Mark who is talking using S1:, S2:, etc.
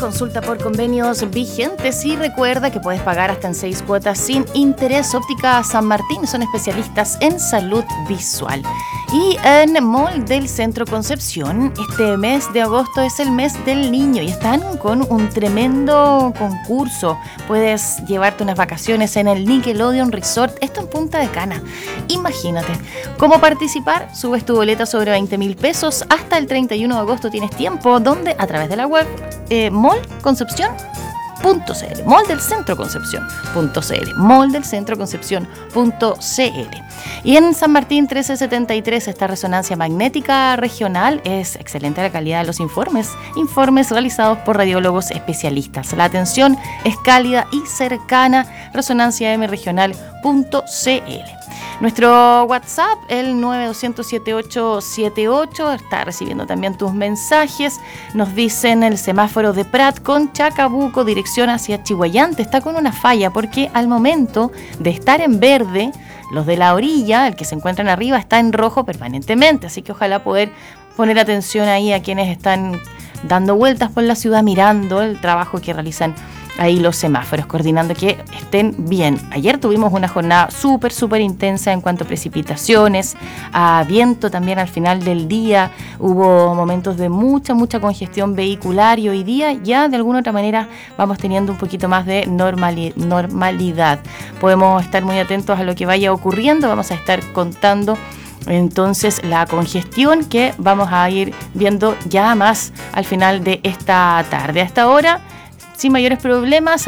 S1: consulta por convenios vigentes y recuerda que puedes pagar hasta en 6 cuotas sin interés. Óptica San Martín son especialistas en salud visual. Y en Mall del Centro Concepción, este mes de agosto es el mes del niño y están con un tremendo concurso. Puedes llevarte unas vacaciones en el Nickelodeon Resort, esto en Punta de Cana. Imagínate. ¿Cómo participar? Subes tu boleta sobre 20.000 pesos. Hasta el 31 de agosto tienes tiempo, donde a través de la web mallconcepción.cl, malldelcentroconcepción.cl. Y en San Martín 1373, esta resonancia magnética regional, es excelente la calidad de los informes realizados por radiólogos especialistas. La atención es cálida y cercana. resonanciamregional.cl. Nuestro WhatsApp, el 9207878, está recibiendo también tus mensajes. Nos dicen el semáforo de Prat con Chacabuco, dirección hacia Chihuayante, está con una falla porque al momento de estar en verde, los de la orilla, el que se encuentran arriba, está en rojo permanentemente. Así que ojalá poder poner atención ahí a quienes están dando vueltas por la ciudad, mirando el trabajo que realizan ahí los semáforos, coordinando que estén bien. Ayer tuvimos una jornada súper intensa en cuanto a precipitaciones, a viento también al final del día. Hubo momentos de mucha congestión vehicular y hoy día ya de alguna otra manera vamos teniendo un poquito más de normalidad. Podemos estar muy atentos a lo que vaya ocurriendo, vamos a estar contando entonces la congestión que vamos a ir viendo ya más al final de esta tarde. Hasta ahora, sin mayores problemas.